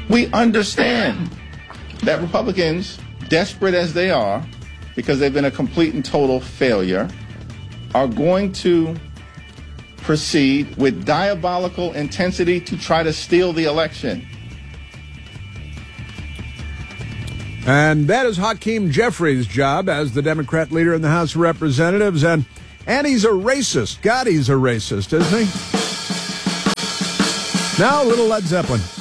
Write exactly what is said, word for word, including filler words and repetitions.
We understand that Republicans, desperate as they are, because they've been a complete and total failure, are going to proceed with diabolical intensity to try to steal the election. And that is Hakeem Jeffries' job as the Democrat leader in the House of Representatives. And, and he's a racist. God, he's a racist, isn't he? Now, a little Led Zeppelin.